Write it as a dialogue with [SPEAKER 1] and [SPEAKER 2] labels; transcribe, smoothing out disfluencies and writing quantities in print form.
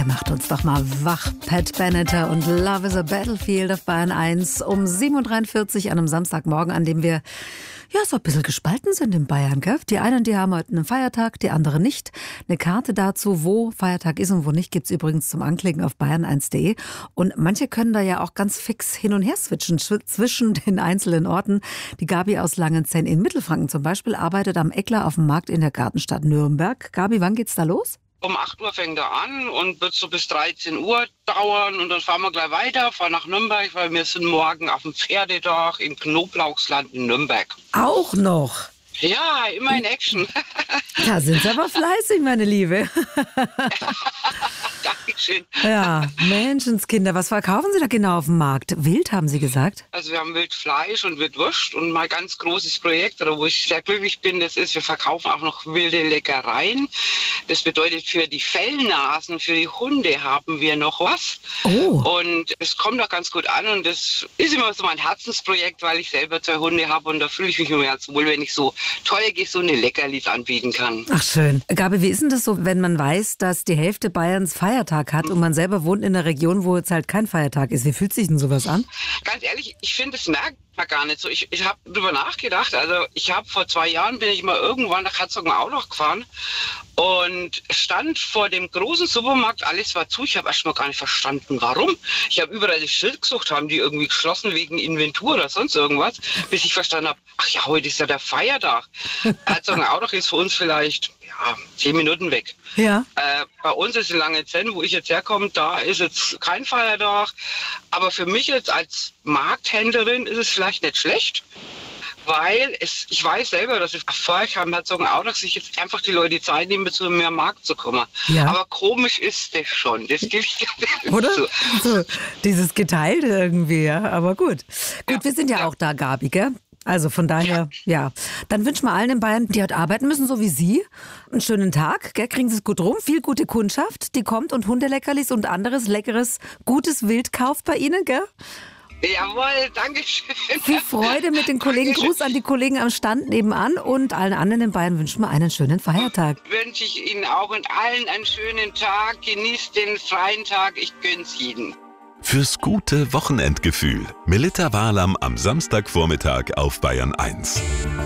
[SPEAKER 1] Der macht uns doch mal wach. Pat Benatar und Love is a Battlefield auf Bayern 1 um 7.43 Uhr an einem Samstagmorgen, an dem wir so ein bisschen gespalten sind in Bayern, gell? Die einen, die haben heute einen Feiertag, die anderen nicht. Eine Karte dazu, wo Feiertag ist und wo nicht, gibt's übrigens zum Anklicken auf bayern1.de. Und manche können da ja auch ganz fix hin und her switchen zwischen den einzelnen Orten. Die Gabi aus Langenzenn in Mittelfranken zum Beispiel arbeitet am Eckler auf dem Markt in der Gartenstadt Nürnberg. Gabi, wann geht's da los?
[SPEAKER 2] Um 8 Uhr fängt er an und wird so bis 13 Uhr dauern und dann fahren wir gleich weiter, fahren nach Nürnberg, weil wir sind morgen auf dem Pferdedach im Knoblauchsland in Nürnberg.
[SPEAKER 1] Auch noch?
[SPEAKER 2] Ja, immer in Action.
[SPEAKER 1] Da sind Sie aber fleißig, meine Liebe.
[SPEAKER 2] Dankeschön.
[SPEAKER 1] Ja, Menschenskinder, was verkaufen Sie da genau auf dem Markt? Wild, haben Sie gesagt?
[SPEAKER 2] Also wir haben Wildfleisch und Wildwurst und mein ganz großes Projekt, wo ich sehr glücklich bin, das ist, wir verkaufen auch noch wilde Leckereien. Das bedeutet, für die Fellnasen, für die Hunde haben wir noch was.
[SPEAKER 1] Oh.
[SPEAKER 2] Und es kommt auch ganz gut an und das ist immer so mein Herzensprojekt, weil ich selber 2 Hunde habe und da fühle ich mich immer ganz wohl, wenn ich so tolle, gesunde Leckerlis anbieten kann.
[SPEAKER 1] Ach schön. Gabi, wie ist denn das so, wenn man weiß, dass die Hälfte Bayerns Feiertag hat und man selber wohnt in einer Region, wo jetzt halt kein Feiertag ist? Wie fühlt sich denn sowas an?
[SPEAKER 2] Ganz ehrlich, ich finde, das merkt man gar nicht so. Ich habe drüber nachgedacht. Also ich habe vor 2 Jahren, bin ich mal irgendwann nach Herzogenaurach gefahren und stand vor dem großen Supermarkt, alles war zu. Ich habe erst mal gar nicht verstanden, warum. Ich habe überall das Schild gesucht, haben die irgendwie geschlossen wegen Inventur oder sonst irgendwas, bis ich verstanden habe, ach ja, heute ist ja der Feiertag. Herzogenaurach ist für uns vielleicht 10 Minuten weg.
[SPEAKER 1] Ja.
[SPEAKER 2] Bei uns ist in Langenzenn, wo ich jetzt herkomme, da ist jetzt kein Feiertag. Aber für mich jetzt als Markthändlerin ist es vielleicht nicht schlecht. Weil ich weiß selber, dass es erfolgreich haben Herzogenaurach, sich jetzt einfach die Leute die Zeit nehmen, zu mir am Markt zu kommen. Ja. Aber komisch ist das schon. Das gilt ja.
[SPEAKER 1] Oder? So, dieses Geteilte irgendwie, ja. Aber gut. Gut, wir sind ja auch da, Gabi, gell? Also von daher, ja. Dann wünschen wir allen in Bayern, die heute arbeiten müssen, so wie Sie, einen schönen Tag. Gell? Kriegen Sie es gut rum. Viel gute Kundschaft, die kommt und Hundeleckerlis und anderes leckeres, gutes Wild kauft bei Ihnen, gell?
[SPEAKER 2] Jawohl, danke schön.
[SPEAKER 1] Viel Freude mit den Kollegen. Gruß an die Kollegen am Stand nebenan und allen anderen in Bayern wünschen wir einen schönen Feiertag.
[SPEAKER 2] Wünsche ich Ihnen auch und allen einen schönen Tag. Genießt den freien Tag. Ich gönn's Ihnen.
[SPEAKER 3] Fürs gute Wochenendgefühl. Melitta Walam am Samstagvormittag auf Bayern 1.